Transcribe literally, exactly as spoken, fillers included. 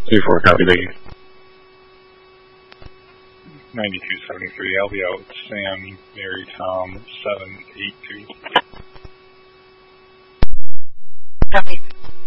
three four, copy, thank you. ninety-two seventy-three, I'll be out Sam, Mary, Tom, seven eight two.